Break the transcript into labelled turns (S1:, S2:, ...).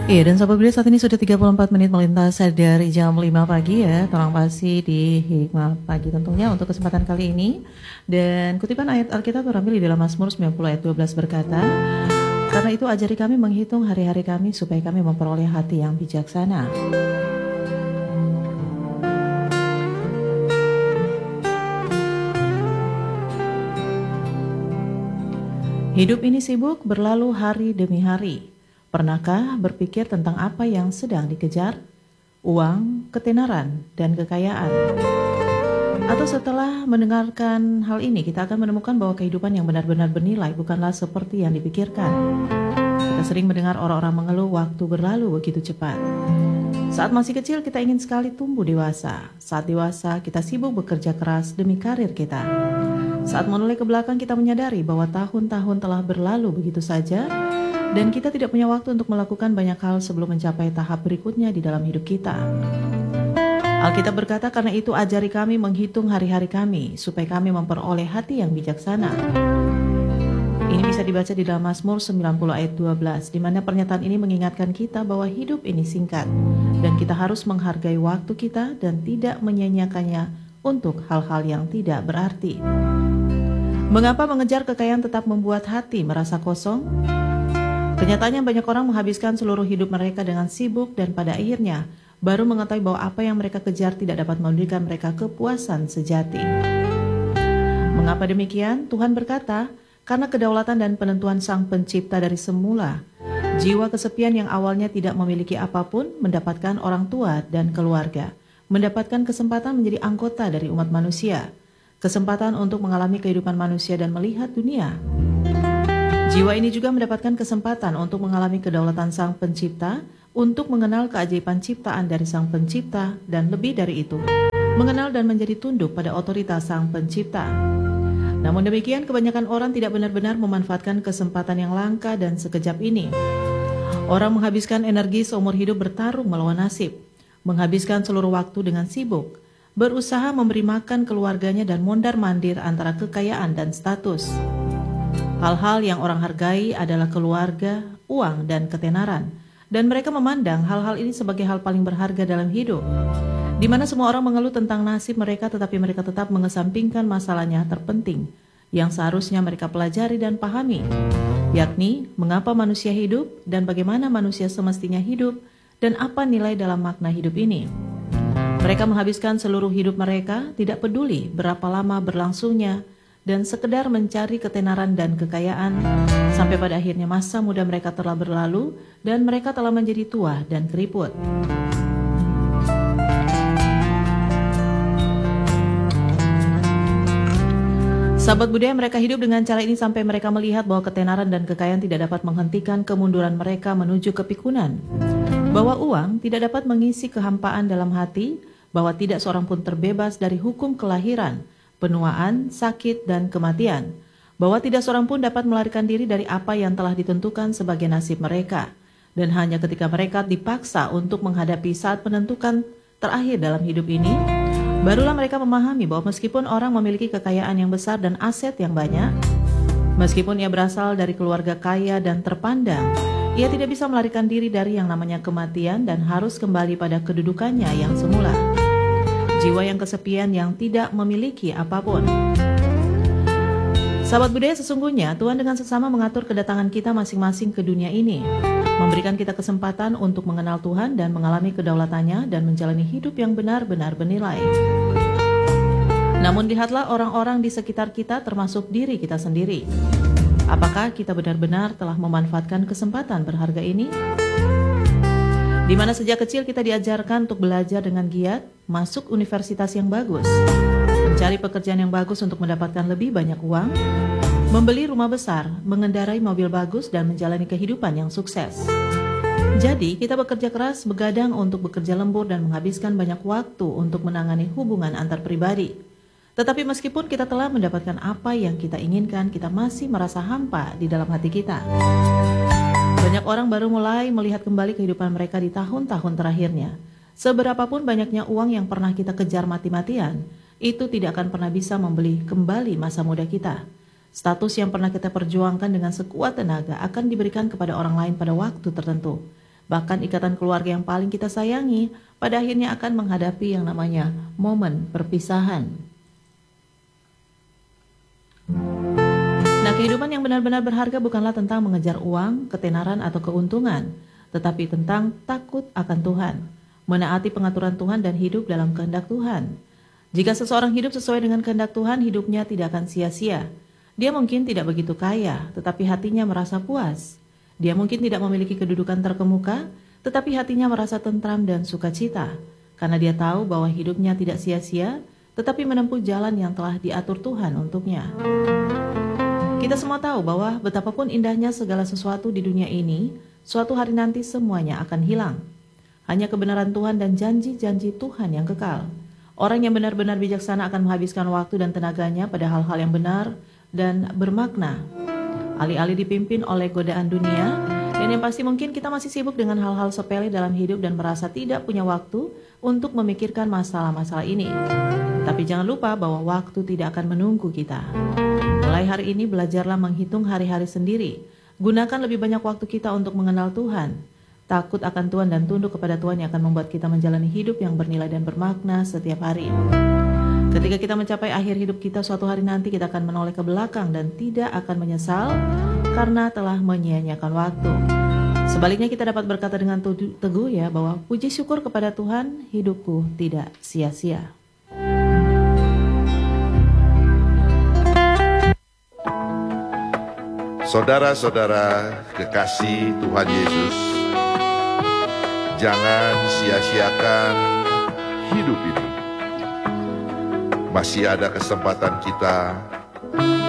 S1: Iya, dan Sobat Budia saat ini sudah 34 menit melintas dari jam 5 pagi ya. Torang pasti di Hikmah Pagi tentunya untuk kesempatan kali ini. Dan kutipan ayat Alkitab terambil di dalam Mazmur 90 ayat 12 berkata, "Karena itu ajari kami menghitung hari-hari kami supaya kami memperoleh hati yang bijaksana." Hidup ini sibuk berlalu hari demi hari. Pernahkah berpikir tentang apa yang sedang dikejar? Uang, ketenaran, dan kekayaan. Atau setelah mendengarkan hal ini, kita akan menemukan bahwa kehidupan yang benar-benar bernilai bukanlah seperti yang dipikirkan. Kita sering mendengar orang-orang mengeluh waktu berlalu begitu cepat. Saat masih kecil, kita ingin sekali tumbuh dewasa. Saat dewasa, kita sibuk bekerja keras demi karir kita. Saat menoleh ke belakang, kita menyadari bahwa tahun-tahun telah berlalu begitu saja, dan kita tidak punya waktu untuk melakukan banyak hal sebelum mencapai tahap berikutnya di dalam hidup kita. Alkitab berkata, "Karena itu ajari kami menghitung hari-hari kami, supaya kami memperoleh hati yang bijaksana." Ini bisa dibaca di dalam Mazmur 90 ayat 12, di mana pernyataan ini mengingatkan kita bahwa hidup ini singkat, dan kita harus menghargai waktu kita dan tidak menyia-nyiakannya untuk hal-hal yang tidak berarti. Mengapa mengejar kekayaan tetap membuat hati merasa kosong? Kenyataannya banyak orang menghabiskan seluruh hidup mereka dengan sibuk dan pada akhirnya baru mengetahui bahwa apa yang mereka kejar tidak dapat memberikan mereka kepuasan sejati. Mengapa demikian? Tuhan berkata, karena kedaulatan dan penentuan Sang Pencipta dari semula, jiwa kesepian yang awalnya tidak memiliki apapun mendapatkan orang tua dan keluarga, mendapatkan kesempatan menjadi anggota dari umat manusia, kesempatan untuk mengalami kehidupan manusia dan melihat dunia. Jiwa ini juga mendapatkan kesempatan untuk mengalami kedaulatan Sang Pencipta, untuk mengenal keajaiban ciptaan dari Sang Pencipta, dan lebih dari itu, mengenal dan menjadi tunduk pada otoritas Sang Pencipta. Namun demikian, kebanyakan orang tidak benar-benar memanfaatkan kesempatan yang langka dan sekejap ini. Orang menghabiskan energi seumur hidup bertarung melawan nasib, menghabiskan seluruh waktu dengan sibuk, berusaha memberi makan keluarganya dan mondar-mandir antara kekayaan dan status. Hal-hal yang orang hargai adalah keluarga, uang, dan ketenaran. Dan mereka memandang hal-hal ini sebagai hal paling berharga dalam hidup. Di mana semua orang mengeluh tentang nasib mereka, tetapi mereka tetap mengesampingkan masalahnya terpenting yang seharusnya mereka pelajari dan pahami, yakni mengapa manusia hidup dan bagaimana manusia semestinya hidup dan apa nilai dalam makna hidup ini. Mereka menghabiskan seluruh hidup mereka, tidak peduli berapa lama berlangsungnya, dan sekedar mencari ketenaran dan kekayaan, sampai pada akhirnya masa muda mereka telah berlalu dan mereka telah menjadi tua dan keriput. Sahabat budaya, mereka hidup dengan cara ini sampai mereka melihat bahwa ketenaran dan kekayaan tidak dapat menghentikan kemunduran mereka menuju kepikunan, bahwa uang tidak dapat mengisi kehampaan dalam hati, bahwa tidak seorang pun terbebas dari hukum kelahiran, penuaan, sakit, dan kematian, bahwa tidak seorang pun dapat melarikan diri dari apa yang telah ditentukan sebagai nasib mereka, dan hanya ketika mereka dipaksa untuk menghadapi saat penentukan terakhir dalam hidup ini, barulah mereka memahami bahwa meskipun orang memiliki kekayaan yang besar dan aset yang banyak, meskipun ia berasal dari keluarga kaya dan terpandang, ia tidak bisa melarikan diri dari yang namanya kematian dan harus kembali pada kedudukannya yang semula. Jiwa yang kesepian yang tidak memiliki apapun. Sahabat budaya, sesungguhnya Tuhan dengan seksama mengatur kedatangan kita masing-masing ke dunia ini, memberikan kita kesempatan untuk mengenal Tuhan dan mengalami kedaulatannya dan menjalani hidup yang benar-benar bernilai. Namun lihatlah orang-orang di sekitar kita termasuk diri kita sendiri. Apakah kita benar-benar telah memanfaatkan kesempatan berharga ini? Di mana sejak kecil kita diajarkan untuk belajar dengan giat, masuk universitas yang bagus, mencari pekerjaan yang bagus untuk mendapatkan lebih banyak uang, membeli rumah besar, mengendarai mobil bagus, dan menjalani kehidupan yang sukses. Jadi, kita bekerja keras, begadang untuk bekerja lembur dan menghabiskan banyak waktu untuk menangani hubungan antar pribadi. Tetapi meskipun kita telah mendapatkan apa yang kita inginkan, kita masih merasa hampa di dalam hati kita. Banyak orang baru mulai melihat kembali kehidupan mereka di tahun-tahun terakhirnya. Seberapapun banyaknya uang yang pernah kita kejar mati-matian, itu tidak akan pernah bisa membeli kembali masa muda kita. Status yang pernah kita perjuangkan dengan sekuat tenaga akan diberikan kepada orang lain pada waktu tertentu. bahkan ikatan keluarga yang paling kita sayangi, pada akhirnya akan menghadapi yang namanya momen perpisahan. Nah, kehidupan yang benar-benar berharga bukanlah tentang mengejar uang, ketenaran, atau keuntungan, tetapi tentang takut akan Tuhan, menaati pengaturan Tuhan dan hidup dalam kehendak Tuhan. Jika seseorang hidup sesuai dengan kehendak Tuhan, hidupnya tidak akan sia-sia. Dia mungkin tidak begitu kaya, tetapi hatinya merasa puas. Dia mungkin tidak memiliki kedudukan terkemuka, tetapi hatinya merasa tentram dan sukacita, karena dia tahu bahwa hidupnya tidak sia-sia, tetapi menempuh jalan yang telah diatur Tuhan untuknya. Kita semua tahu bahwa betapapun indahnya segala sesuatu di dunia ini, suatu hari nanti semuanya akan hilang. Hanya kebenaran Tuhan dan janji-janji Tuhan yang kekal. Orang yang benar-benar bijaksana akan menghabiskan waktu dan tenaganya pada hal-hal yang benar dan bermakna. Alih-alih dipimpin oleh godaan dunia, dan yang pasti mungkin kita masih sibuk dengan hal-hal sepele dalam hidup dan merasa tidak punya waktu untuk memikirkan masalah-masalah ini. Tapi jangan lupa bahwa waktu tidak akan menunggu kita. Mulai hari ini belajarlah menghitung hari-hari sendiri. Gunakan lebih banyak waktu kita untuk mengenal Tuhan. Takut akan Tuhan dan tunduk kepada Tuhan yang akan membuat kita menjalani hidup yang bernilai dan bermakna setiap hari. Ketika kita mencapai akhir hidup kita, suatu hari nanti kita akan menoleh ke belakang dan tidak akan menyesal karena telah menyia-nyiakan waktu. Sebaliknya kita dapat berkata dengan teguh ya bahwa puji syukur kepada Tuhan, hidupku tidak sia-sia.
S2: Saudara-saudara kekasih Tuhan Yesus, jangan sia-siakan hidup ini. Masih ada kesempatan kita